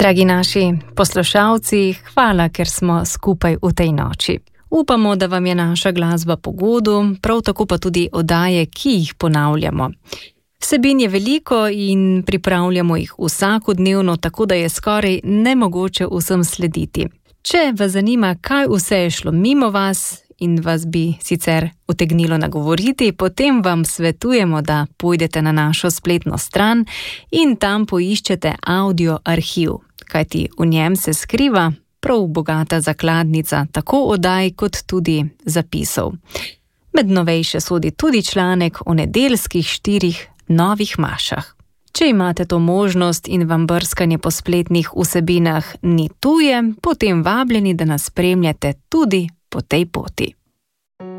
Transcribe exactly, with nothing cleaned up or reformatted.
Dragi naši poslušalci, hvala, ker smo skupaj v tej noči. Upamo, da vam je naša glasba po godu, prav tako pa tudi oddaje, ki jih ponavljamo. Vsebin je veliko in pripravljamo jih vsakodnevno, tako da je skoraj nemogoče vsem slediti. Če vas zanima, kaj vse je šlo mimo vas in vas bi sicer utegnilo nagovoriti, potem vam svetujemo, da pojdete na našo spletno stran in tam poiščete audio arhiv, kajti v njem se skriva prav bogata zakladnica tako oddaj kot tudi zapisov. Med novejše sodi tudi članek o nedeljskih štirih novih mašah. Če imate to možnost in vam brskanje po spletnih vsebinah ni tuje, potem vabljeni, da nas spremljate tudi po tej poti.